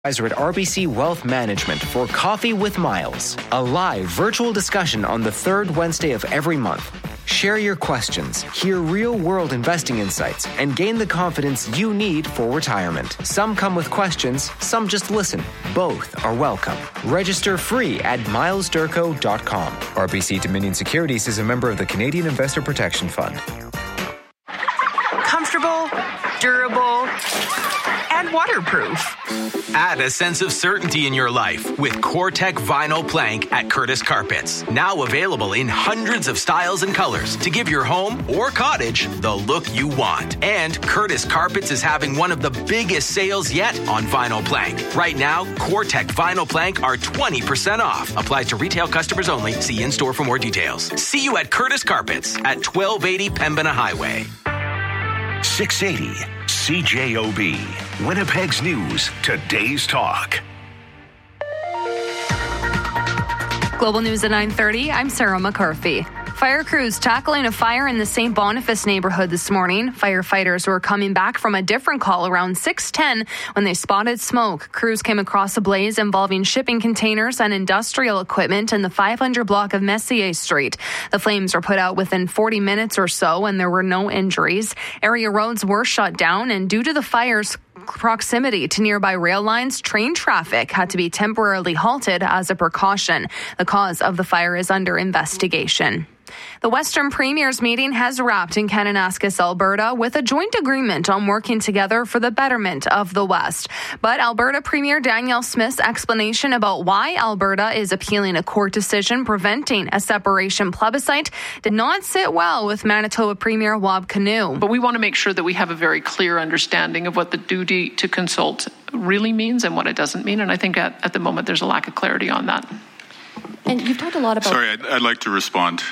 Advisor at RBC Wealth Management for Coffee with Miles, a live virtual discussion on the third Wednesday of every month. Share your questions, hear real-world investing insights, and gain the confidence you need for retirement. Some come with questions, some just listen. Both are welcome. Register free at milesdurco.com. RBC Dominion Securities is a member of the Canadian Investor Protection Fund. Comfortable, durable, and waterproof. Add a sense of certainty in your life with COREtec Vinyl Plank at Curtis Carpets. Now available in hundreds of styles and colors to give your home or cottage the look you want. And Curtis Carpets is having one of the biggest sales yet on vinyl plank. Right now, COREtec Vinyl Plank are 20% off. Applies to retail customers only. See in-store for more details. See you at Curtis Carpets at 1280 Pembina Highway. 680 CJOB, Winnipeg's News, Today's Talk. Global News at 9:30. I'm Sarah McCarthy. Fire crews tackling a fire in the St. Boniface neighborhood this morning. Firefighters were coming back from a different call around 6:10 when they spotted smoke. Crews came across a blaze involving shipping containers and industrial equipment in the 500 block of Messier Street. The flames were put out within 40 minutes or so, and there were no injuries. Area roads were shut down, and due to the fire's proximity to nearby rail lines, train traffic had to be temporarily halted as a precaution. The cause of the fire is under investigation. The Western Premiers meeting has wrapped in Kananaskis, Alberta, with a joint agreement on working together for the betterment of the West. But Alberta Premier Danielle Smith's explanation about why Alberta is appealing a court decision preventing a separation plebiscite did not sit well with Manitoba Premier Wab Kinew. But we want to make sure that we have a very clear understanding of what the duty to consult really means and what it doesn't mean. And I think at the moment there's a lack of clarity on that. And you've talked a lot about... Sorry, I'd like to respond.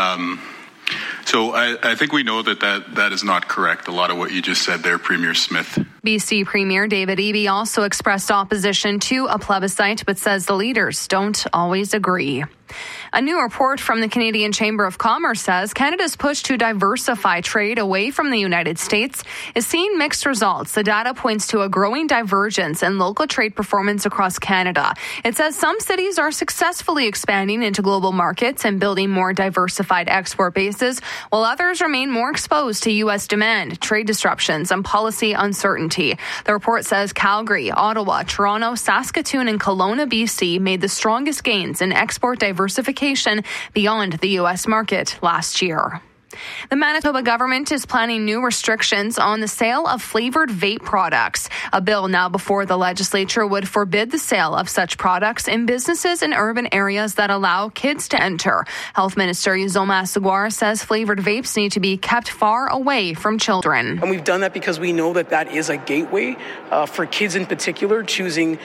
So I think we know that is not correct, a lot of what you just said there, Premier Smith. BC Premier David Eby also expressed opposition to a plebiscite, but says the leaders don't always agree. A new report from the Canadian Chamber of Commerce says Canada's push to diversify trade away from the United States is seeing mixed results. The data points to a growing divergence in local trade performance across Canada. It says some cities are successfully expanding into global markets and building more diversified export bases, while others remain more exposed to U.S. demand, trade disruptions, and policy uncertainty. The report says Calgary, Ottawa, Toronto, Saskatoon, and Kelowna, BC made the strongest gains in export diversification beyond the U.S. market last year. The Manitoba government is planning new restrictions on the sale of flavored vape products. A bill now before the legislature would forbid the sale of such products in businesses in urban areas that allow kids to enter. Health Minister Uzoma Asseguara says flavored vapes need to be kept far away from children. And we've done that because we know that is a gateway for kids in particular, choosing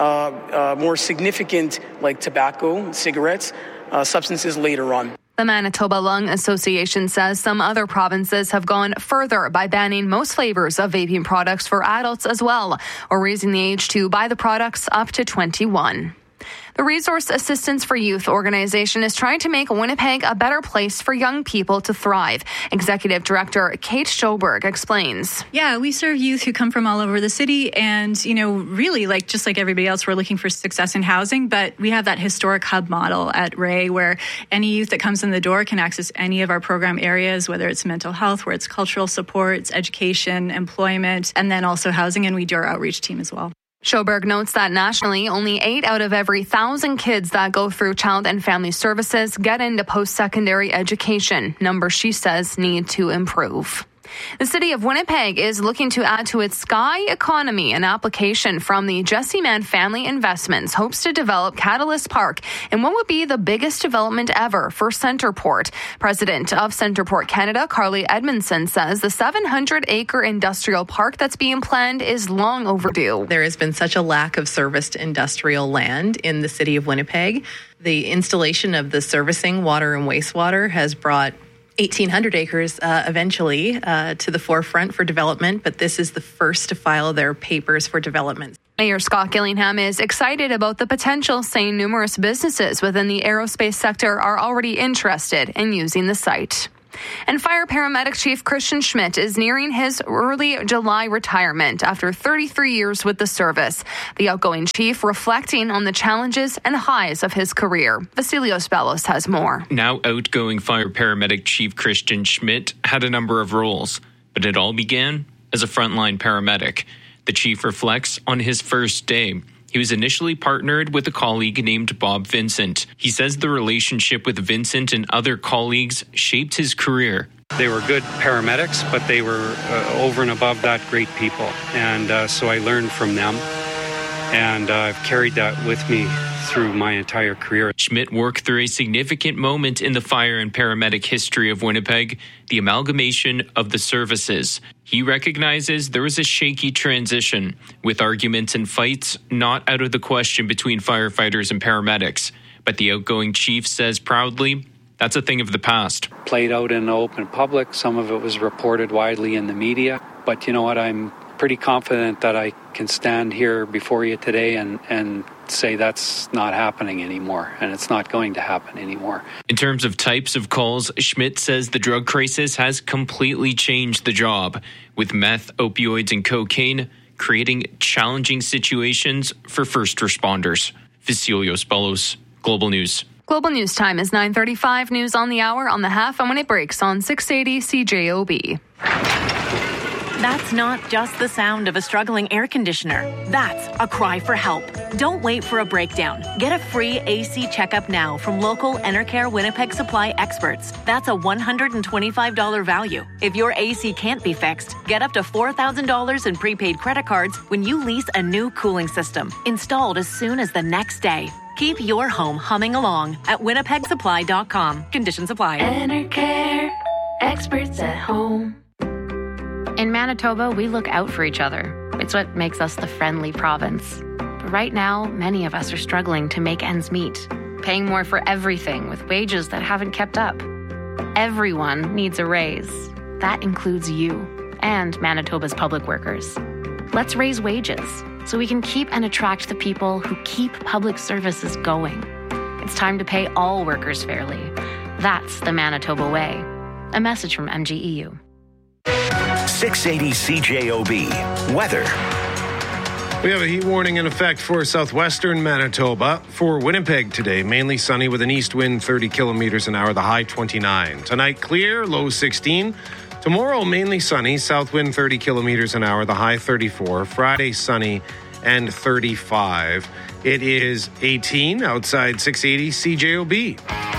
more significant, like tobacco, cigarettes, substances later on. The Manitoba Lung Association says some other provinces have gone further by banning most flavors of vaping products for adults as well, or raising the age to buy the products up to 21. The Resource Assistance for Youth organization is trying to make Winnipeg a better place for young people to thrive. Executive Director Kate Schoberg explains. Yeah, we serve youth who come from all over the city and, really just like everybody else, we're looking for success in housing, but we have that historic hub model at Ray where any youth that comes in the door can access any of our program areas, whether it's mental health, where it's cultural support, it's education, employment, and then also housing, and we do our outreach team as well. Schoberg notes that nationally, only 8 out of every 1,000 kids that go through Child and Family Services get into post-secondary education. Numbers, she says, need to improve. The city of Winnipeg is looking to add to its Sky Economy. An application from the Jesse Mann Family Investments hopes to develop Catalyst Park in what would be the biggest development ever for Centerport. President of Centerport Canada, Carly Edmondson, says the 700-acre industrial park that's being planned is long overdue. There has been such a lack of serviced industrial land in the city of Winnipeg. The installation of the servicing water and wastewater has brought 1,800 acres eventually to the forefront for development, but this is the first to file their papers for development. Mayor Scott Gillingham is excited about the potential, saying numerous businesses within the aerospace sector are already interested in using the site. And Fire Paramedic Chief Christian Schmidt is nearing his early July retirement after 33 years with the service. The outgoing chief reflecting on the challenges and highs of his career. Vasilios Bellos has more. Now outgoing Fire Paramedic Chief Christian Schmidt had a number of roles, but it all began as a frontline paramedic. The chief reflects on his first day. He was initially partnered with a colleague named Bob Vincent. He says the relationship with Vincent and other colleagues shaped his career. They were good paramedics, but they were over and above that great people. And so I learned from them. And I've carried that with me through my entire career. Schmidt worked through a significant moment in the fire and paramedic history of Winnipeg, the amalgamation of the services. He recognizes there was a shaky transition, with arguments and fights not out of the question between firefighters and paramedics. But the outgoing chief says proudly, that's a thing of the past. Played out in the open public. Some of it was reported widely in the media. But you know what? I'm pretty confident that I can stand here before you today and say that's not happening anymore, and it's not going to happen anymore. In terms of types of calls, Schmidt says the drug crisis has completely changed the job, with meth, opioids, and cocaine creating challenging situations for first responders. Vasilios Bellos, Global News. Global News time is 9:35. News on the hour, on the half, and when it breaks on 680 CJOB. That's not just the sound of a struggling air conditioner. That's a cry for help. Don't wait for a breakdown. Get a free AC checkup now from local Enercare Winnipeg Supply experts. That's a $125 value. If your AC can't be fixed, get up to $4,000 in prepaid credit cards when you lease a new cooling system, installed as soon as the next day. Keep your home humming along at winnipegsupply.com. Conditions apply. Enercare, experts at home. In Manitoba, we look out for each other. It's what makes us the friendly province. But right now, many of us are struggling to make ends meet, paying more for everything with wages that haven't kept up. Everyone needs a raise. That includes you and Manitoba's public workers. Let's raise wages so we can keep and attract the people who keep public services going. It's time to pay all workers fairly. That's the Manitoba way. A message from MGEU. 680 CJOB. Weather. We have a heat warning in effect for southwestern Manitoba. For Winnipeg today, mainly sunny with an east wind 30 kilometers an hour, the high 29. Tonight, clear, low 16. Tomorrow, mainly sunny, south wind 30 kilometers an hour, the high 34. Friday, sunny and 35. It is 18 outside 680 CJOB.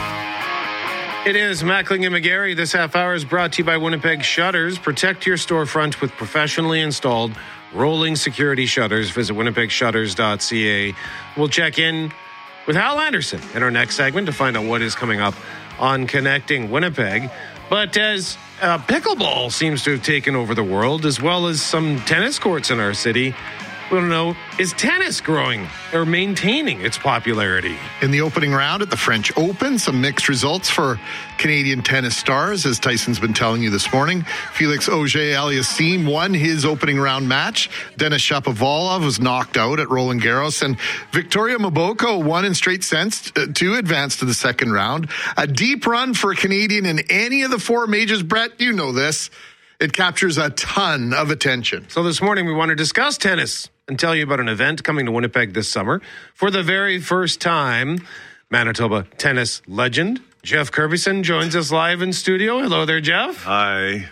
It is Mackling and McGarry. This half hour is brought to you by Winnipeg Shutters. Protect your storefront with professionally installed rolling security shutters. Visit winnipegshutters.ca. We'll check in with Hal Anderson in our next segment to find out what is coming up on Connecting Winnipeg. But as pickleball seems to have taken over the world, as well as some tennis courts in our city, we don't know, is tennis growing or maintaining its popularity? In the opening round at the French Open, some mixed results for Canadian tennis stars, as Tyson's been telling you this morning. Felix Auger-Aliassime won his opening round match. Denis Shapovalov was knocked out at Roland Garros, and Victoria Mboko won in straight sets to advance to the second round. A deep run for a Canadian in any of the four majors. Brett, you know this. It captures a ton of attention. So this morning we want to discuss tennis and tell you about an event coming to Winnipeg this summer. For the very first time, Manitoba tennis legend Jeff Kirbyson joins us live in studio. Hello there, Jeff. Hi.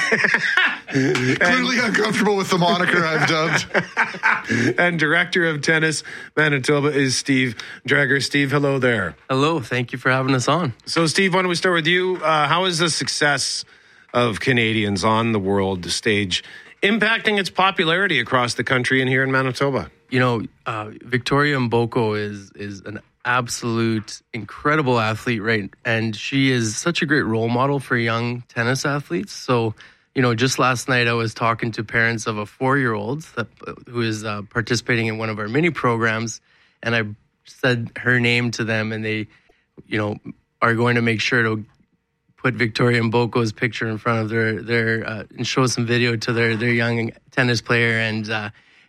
Clearly uncomfortable with the moniker I've dubbed. And Director of Tennis Manitoba is Steve Drager. Steve, hello there. Hello. Thank you for having us on. So, Steve, why don't we start with you? How is the success of Canadians on the world stage impacting its popularity across the country and here in Manitoba? You know, Victoria Mboko is an absolute incredible athlete, right? And she is such a great role model for young tennis athletes. So, you know, just last night I was talking to parents of a 4-year-old who is participating in one of our mini programs, and I said her name to them, and they, you know, are going to make sure to put Victoria Mboko's picture in front of their and show some video to their young tennis player. And,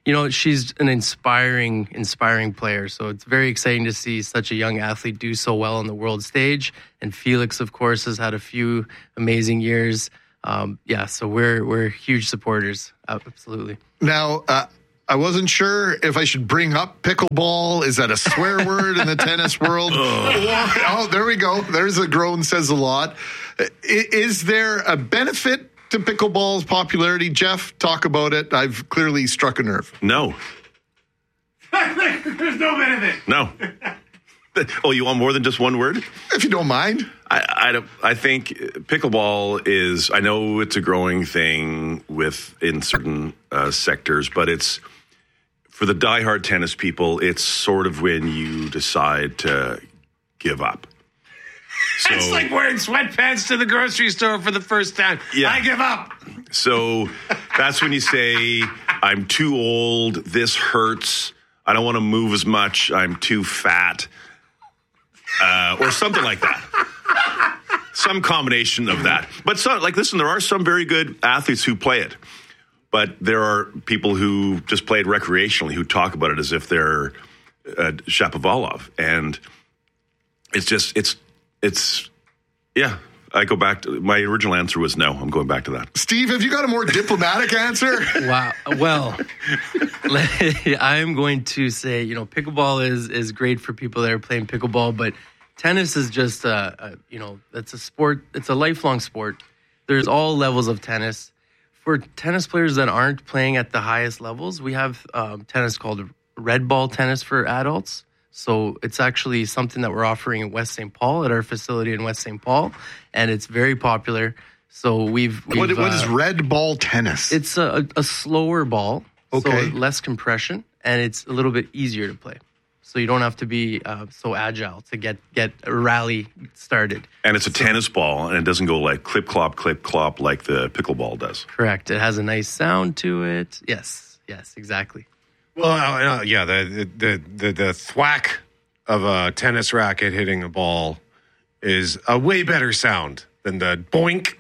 she's an inspiring player. So it's very exciting to see such a young athlete do so well on the world stage. And Felix, of course, has had a few amazing years. So we're huge supporters. Absolutely. Now, I wasn't sure if I should bring up pickleball. Is that a swear word in the tennis world? Oh, there we go. There's a groan says a lot. Is there a benefit to pickleball's popularity? Jeff, talk about it. I've clearly struck a nerve. No. There's no benefit. No. Oh, you want more than just one word? If you don't mind. I think pickleball is, I know it's a growing thing in certain sectors, but it's, for the diehard tennis people, it's sort of when you decide to give up. So, it's like wearing sweatpants to the grocery store for the first time. Yeah. I give up. So that's when you say, I'm too old, this hurts, I don't want to move as much, I'm too fat, or something like that. Some combination of that. But listen, there are some very good athletes who play it. But there are people who just play it recreationally who talk about it as if they're Shapovalov. And yeah, I go back to, my original answer was no. I'm going back to that. Steve, have you got a more diplomatic answer? Wow. Well, I'm going to say, pickleball is great for people that are playing pickleball, but tennis is just, it's a sport. It's a lifelong sport. There's all levels of tennis. For tennis players that aren't playing at the highest levels, we have tennis called red ball tennis for adults. So it's actually something that we're offering in West St. Paul at our facility in West St. Paul, and it's very popular. So we've what is red ball tennis? It's a slower ball, okay, so less compression, and it's a little bit easier to play. So you don't have to be so agile to get a rally started. And it's a tennis ball, and it doesn't go like clip clop like the pickleball does. Correct. It has a nice sound to it. Yes, exactly. Well, the thwack of a tennis racket hitting a ball is a way better sound than the boink,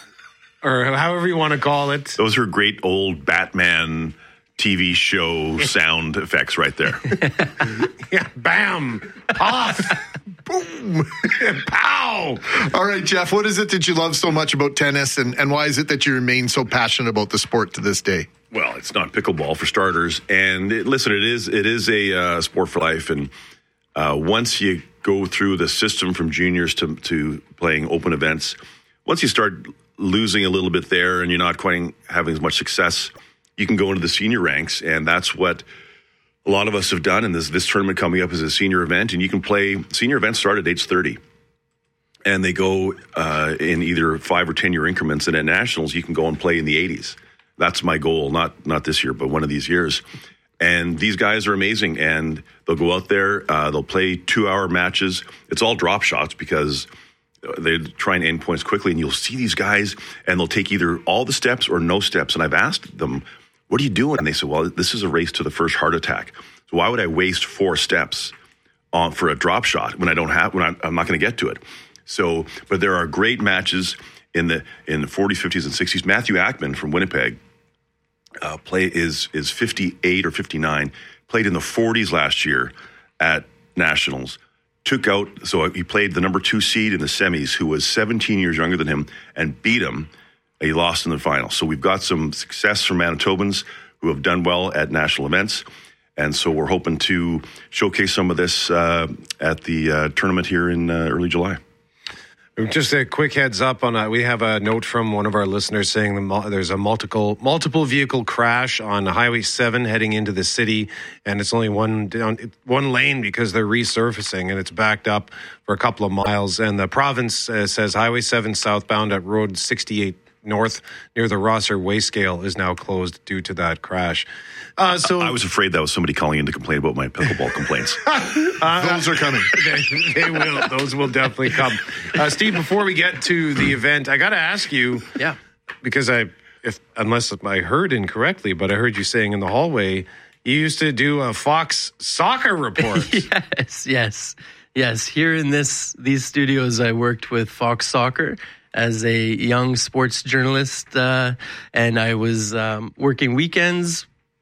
or however you want to call it. Those are great old Batman TV show sound effects right there. Yeah, bam, off, boom, pow. All right, Jeff, what is it that you love so much about tennis, and why is it that you remain so passionate about the sport to this day? Well, it's not pickleball for starters, and it is a sport for life. And once you go through the system from juniors to playing open events, once you start losing a little bit there, and you're not quite having as much success, you can go into the senior ranks, and that's what a lot of us have done. And this tournament coming up is a senior event, and you can play. Senior events start at age 30, and they go in either 5 or 10 year increments. And at nationals, you can go and play in the 80s. That's my goal, not this year, but one of these years. And these guys are amazing, and they'll go out there, they'll play 2-hour matches. It's all drop shots because they try and end points quickly, and you'll see these guys, and they'll take either all the steps or no steps. And I've asked them, what are you doing? And they said, well, this is a race to the first heart attack. So why would I waste 4 steps for a drop shot when I'm not going to get to it? So, but there are great matches in the 40s, 50s, and 60s. Matthew Ackman from Winnipeg is 58 or 59, played in the 40s last year at nationals, so he played the number 2 seed in the semis, who was 17 years younger than him, and beat him. He lost in the final. So we've got some success from Manitobans who have done well at national events, and so we're hoping to showcase some of this at the tournament here in early July. Just a quick heads up on that. We have a note from one of our listeners saying there's a multiple vehicle crash on Highway 7 heading into the city, and it's only one lane because they're resurfacing, and it's backed up for a couple of miles. And the province says Highway 7 southbound at Road 68 North near the Rosser Wayscale is now closed due to that crash. So I was afraid that was somebody calling in to complain about my pickleball complaints. Those are coming. They will. Those will definitely come. Steve, before we get to the event, I got to ask you, because unless I heard incorrectly, but I heard you saying in the hallway, you used to do a Fox soccer report. Yes. Here in these studios, I worked with Fox Soccer as a young sports journalist, and I was working weekends,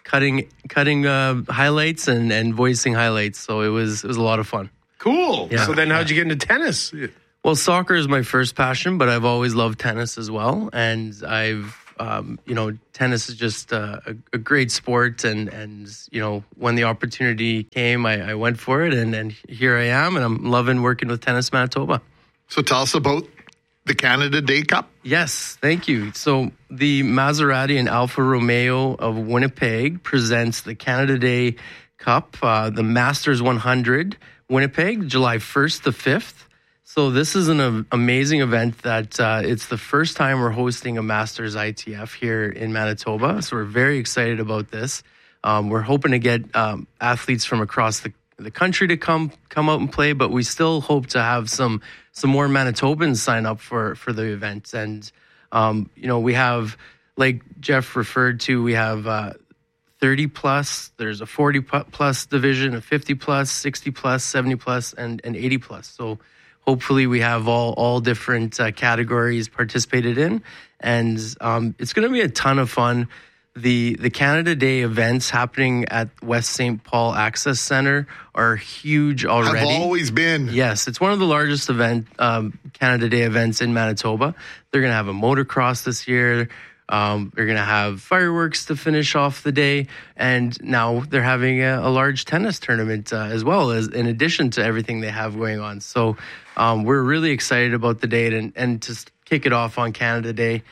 cutting highlights and voicing highlights. So it was a lot of fun. Cool. Yeah. So then how'd you get into tennis? Well, soccer is my first passion, but I've always loved tennis as well. And I've, tennis is just a great sport. And when the opportunity came, I went for it. And here I am, and I'm loving working with Tennis Manitoba. So tell us about the Canada Day Cup. Yes, thank you. So the Maserati and Alfa Romeo of Winnipeg presents the Canada Day Cup, the Masters 100 Winnipeg, July 1st to 5th. So this is an amazing event that it's the first time we're hosting a Masters ITF here in Manitoba. So we're very excited about this. We're hoping to get athletes from across the country to come out and play, but we still hope to have some more Manitobans sign up for the event. And, we have, like Jeff referred to, we have 30 plus, there's a 40 plus division, a 50 plus, 60 plus, 70 plus, and 80 plus. So hopefully we have all different categories participated in, and it's going to be a ton of fun. The Canada Day events happening at West St. Paul Access Center are huge already. Have always been. Yes, it's one of the largest Canada Day events in Manitoba. They're going to have a motocross this year. They're going to have fireworks to finish off the day. And now they're having a large tennis tournament as well, as in addition to everything they have going on. So we're really excited about the date and to kick it off on Canada Day.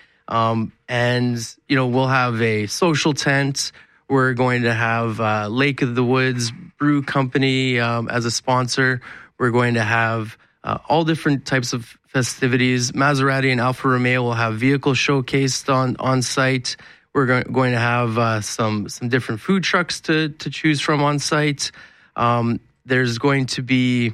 We'll have a social tent. We're going to have Lake of the Woods Brew Company as a sponsor. We're going to have all different types of festivities. Maserati and Alfa Romeo will have vehicles showcased on site. We're going to have some different food trucks to choose from on site. There's going to be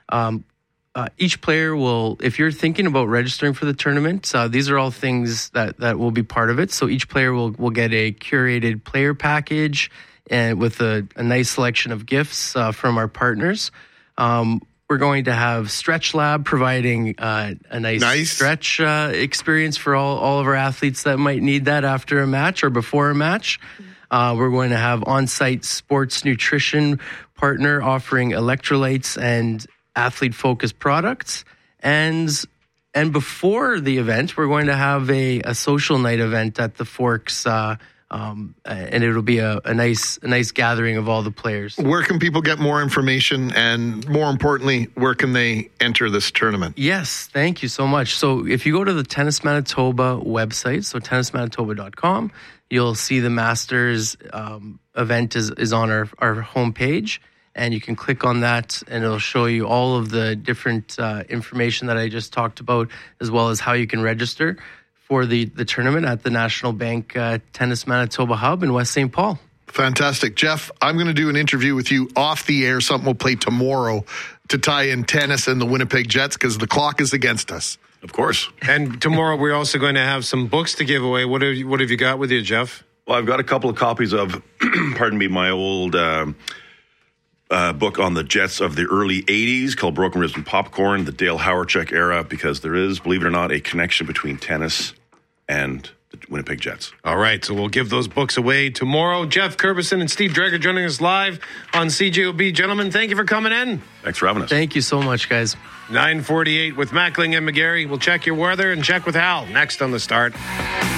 each player will, if you're thinking about registering for the tournament, these are all things that will be part of it. So each player will get a curated player package and with a nice selection of gifts from our partners. We're going to have Stretch Lab providing a nice stretch experience for all of our athletes that might need that after a match or before a match. We're going to have on-site sports nutrition partner offering electrolytes and athlete-focused products. And before the event, we're going to have a social night event at the Forks, and it'll be a nice gathering of all the players. Where can people get more information, and more importantly, where can they enter this tournament? Yes, thank you so much. So if you go to the Tennis Manitoba website, so tennismanitoba.com, you'll see the Masters event is on our homepage. And you can click on that, and it'll show you all of the different information that I just talked about, as well as how you can register for the tournament at the National Bank Tennis Manitoba Hub in West St. Paul. Fantastic. Jeff, I'm going to do an interview with you off the air, something we'll play tomorrow to tie in tennis and the Winnipeg Jets, because the clock is against us. Of course. And tomorrow we're also going to have some books to give away. What have you got with you, Jeff? Well, I've got a couple of copies of, my old book on the Jets of the early 80s called Broken Ribs and Popcorn, the Dale Hawerchuk era, because there is, believe it or not, a connection between tennis and the Winnipeg Jets. All right, so we'll give those books away tomorrow. Jeff Curbison and Steve Dreger joining us live on CJOB. Gentlemen, thank you for coming in. Thanks for having us. Thank you so much, guys. 9:48 with Mackling and McGarry. We'll check your weather and check with Hal next on The Start.